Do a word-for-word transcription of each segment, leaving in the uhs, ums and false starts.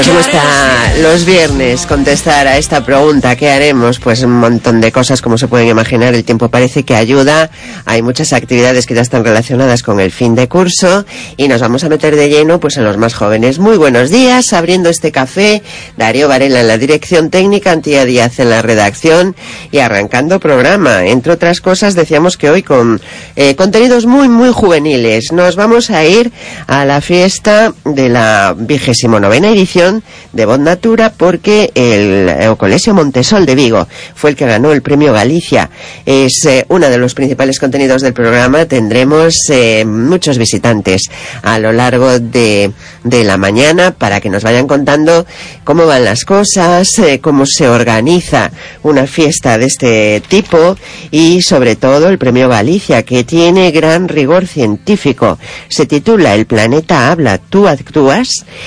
Nos gusta los viernes contestar a esta pregunta, ¿qué haremos? Pues un montón de cosas, como se pueden imaginar. El tiempo parece que ayuda, hay muchas actividades que ya están relacionadas con el fin de curso y nos vamos a meter de lleno pues en los más jóvenes. Muy buenos días, abriendo este café, Darío Varela en la dirección técnica, Antía Díaz en la redacción y arrancando programa. Entre otras cosas, decíamos que hoy con eh, contenidos muy muy juveniles. Nos vamos a ir a la fiesta de la vigésimo novena edición de Bon Natura, porque el, el Colegio Montesol de Vigo fue el que ganó el premio Galicia. Es eh, uno de los principales contenidos del programa. Tendremos eh, muchos visitantes a lo largo de, de la mañana para que nos vayan contando cómo van las cosas, eh, cómo se organiza una fiesta de este tipo y sobre todo el premio Galicia, que tiene gran rigor científico. Se titula El planeta habla, tú actúas,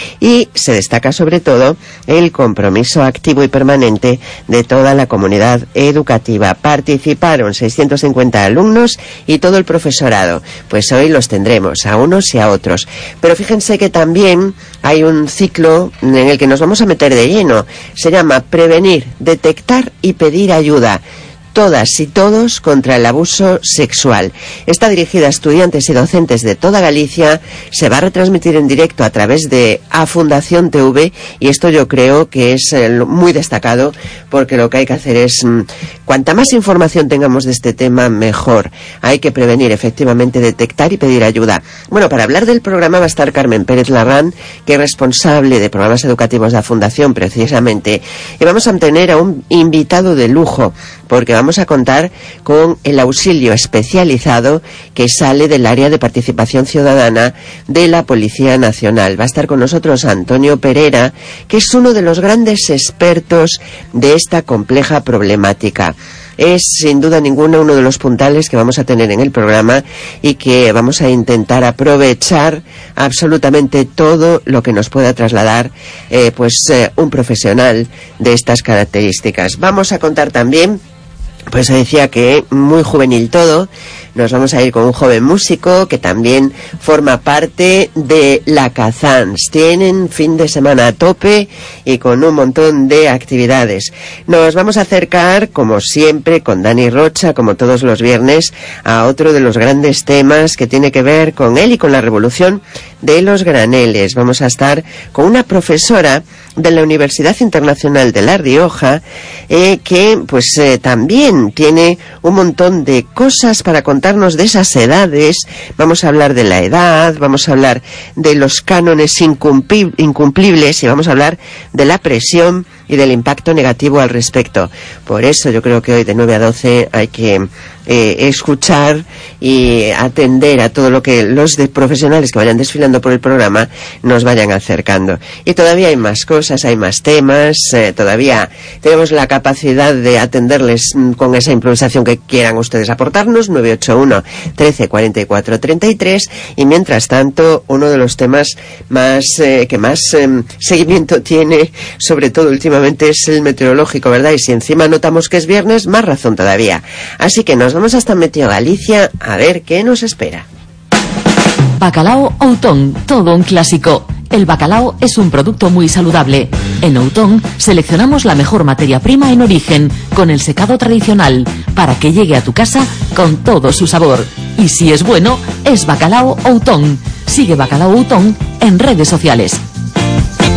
y se destaca sobre todo el compromiso activo y permanente de toda la comunidad educativa. Participaron seiscientos cincuenta alumnos y todo el profesorado. Pues hoy los tendremos a unos y a otros. Pero fíjense que también hay un ciclo en el que nos vamos a meter de lleno. Se llama Prevenir, Detectar y Pedir Ayuda. Todas y todos contra el abuso sexual. Está dirigida a estudiantes y docentes de toda Galicia. Se va a retransmitir en directo a través de A Fundación T V y esto yo creo que es eh, muy destacado, porque lo que hay que hacer es mmm, cuanta más información tengamos de este tema, mejor. Hay que prevenir, efectivamente, detectar y pedir ayuda. Bueno, para hablar del programa va a estar Carmen Pérez Larrán, que es responsable de programas educativos de la Fundación, precisamente, y vamos a tener a un invitado de lujo, porque vamos Vamos a contar con el auxilio especializado que sale del área de participación ciudadana de la Policía Nacional. Va a estar con nosotros Antonio Pereira, que es uno de los grandes expertos de esta compleja problemática. Es sin duda ninguna uno de los puntales que vamos a tener en el programa y que vamos a intentar aprovechar absolutamente todo lo que nos pueda trasladar eh, pues eh, un profesional de estas características. Vamos a contar también, pues se decía que muy juvenil todo. Nos vamos a ir con un joven músico que también forma parte de la Kazans. Tienen fin de semana a tope y con un montón de actividades. Nos vamos a acercar, como siempre, con Dani Rocha, como todos los viernes, a otro de los grandes temas que tiene que ver con él y con la revolución de los graneles. Vamos a estar con una profesora de la Universidad Internacional de La Rioja, eh, que pues eh, también tiene un montón de cosas para contarnos de esas edades. Vamos a hablar de la edad, vamos a hablar de los cánones incumpli- incumplibles y vamos a hablar de la presión y del impacto negativo al respecto. Por eso yo creo que hoy de nueve a doce hay que eh, escuchar y atender a todo lo que los de profesionales que vayan desfilando por el programa nos vayan acercando. Y todavía hay más cosas, hay más temas, eh, todavía tenemos la capacidad de atenderles mm, con esa improvisación que quieran ustedes aportarnos. Nueve ocho uno, trece, cuarenta y cuatro, treinta y tres. Y mientras tanto, uno de los temas más eh, que más eh, seguimiento tiene, sobre todo últimamente, es el meteorológico, ¿verdad? Y si encima notamos que es viernes, más razón todavía. Así que nos vamos hasta Meteo Galicia a ver qué nos espera. Bacalao Outón, todo un clásico. El bacalao es un producto muy saludable. En Outón seleccionamos la mejor materia prima en origen, con el secado tradicional, para que llegue a tu casa con todo su sabor. Y si es bueno, es Bacalao Outón. Sigue Bacalao Outón en redes sociales.